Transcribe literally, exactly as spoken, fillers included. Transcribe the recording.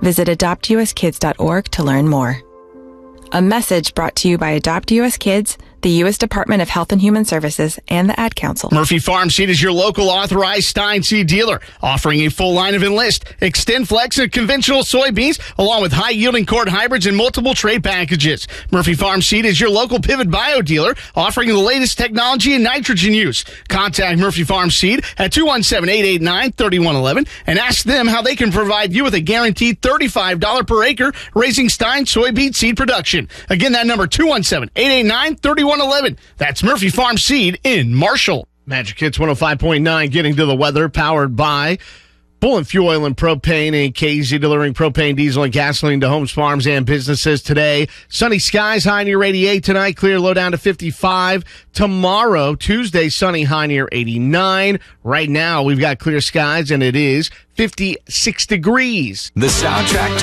Visit adopt u s kids dot org to learn more. A message brought to you by Adopt U S Kids, the U S Department of Health and Human Services, and the Ad Council. Murphy Farm Seed is your local authorized Stein seed dealer, offering a full line of Enlist, Extend Flex, and conventional soybeans, along with high-yielding corn hybrids and multiple trait packages. Murphy Farm Seed is your local Pivot Bio dealer, offering the latest technology in nitrogen use. Contact Murphy Farm Seed at two one seven, eight eight nine, three one one one and ask them how they can provide you with a guaranteed thirty-five dollars per acre raising Stein soybean seed production. Again, that number, two one seven, eight eight nine, three one one one. That's Murphy Farm Seed in Marshall. Magic Hits one oh five point nine, getting to the weather, powered by Bullen Fuel Oil and Propane and K Z, delivering propane, diesel, and gasoline to homes, farms, and businesses today. Sunny skies, high near eighty-eight tonight, clear, low down to fifty-five. Tomorrow, Tuesday, sunny, high near eighty-nine. Right now, we've got clear skies, and it is fifty-six degrees. The soundtrack to